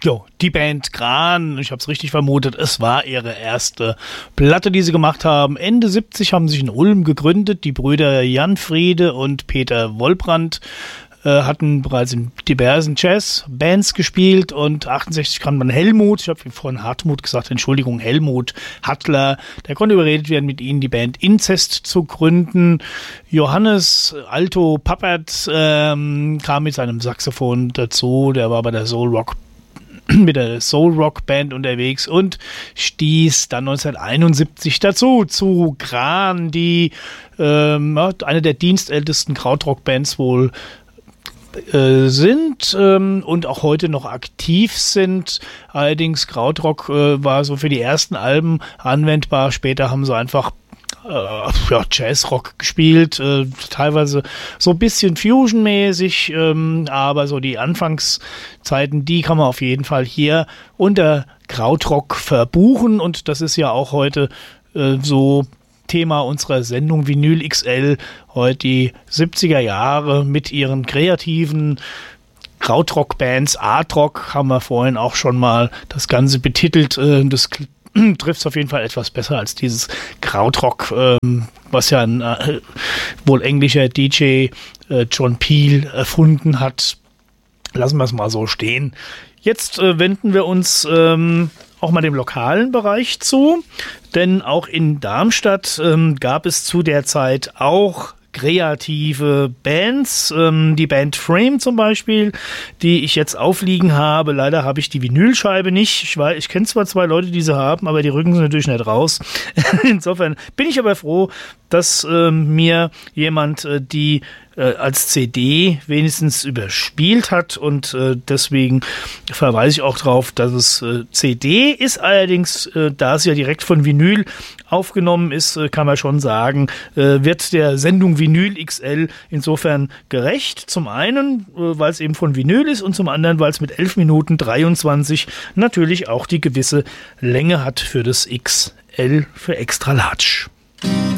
Jo, die Band Gran, ich habe es richtig vermutet, es war ihre erste Platte, die sie gemacht haben. Ende 70 haben sie sich in Ulm gegründet. Die Brüder Jan Friede und Peter Wollbrand hatten bereits in diversen Jazz-Bands gespielt und 68 kam dann Helmut, ich habe vorhin Hartmut gesagt, Entschuldigung, Helmut Hattler, der konnte überredet werden, mit ihnen die Band Inzest zu gründen. Johannes Alto Pappert kam mit seinem Saxophon dazu, der war bei der mit der Soul-Rock-Band unterwegs und stieß dann 1971 dazu, zu Gran, die eine der dienstältesten Krautrock-Bands wohl sind und auch heute noch aktiv sind. Allerdings Krautrock war so für die ersten Alben anwendbar. Später haben sie einfach Jazzrock gespielt, teilweise so ein bisschen Fusion-mäßig, aber so die Anfangszeiten, die kann man auf jeden Fall hier unter Krautrock verbuchen und das ist ja auch heute so Thema unserer Sendung Vinyl XL, heute die 70er Jahre mit ihren kreativen Krautrock-Bands. Artrock haben wir vorhin auch schon mal das Ganze betitelt. Das trifft es auf jeden Fall etwas besser als dieses Krautrock, was ja ein wohl englischer DJ John Peel erfunden hat. Lassen wir es mal so stehen. Jetzt wenden wir uns auch mal dem lokalen Bereich zu, denn auch in Darmstadt gab es zu der Zeit auch kreative Bands, die Band Frame zum Beispiel, die ich jetzt aufliegen habe. Leider habe ich die Vinylscheibe nicht. Ich kenne zwar 2 Leute, die sie haben, aber die rücken sie natürlich nicht raus. Insofern bin ich aber froh, dass mir jemand die als CD wenigstens überspielt hat und deswegen verweise ich auch darauf, dass es CD ist. Allerdings, da es ja direkt von Vinyl aufgenommen ist, kann man schon sagen, wird der Sendung Vinyl XL insofern gerecht. Zum einen, weil es eben von Vinyl ist und zum anderen, weil es mit 11 Minuten 23 natürlich auch die gewisse Länge hat für das XL für Extra Large.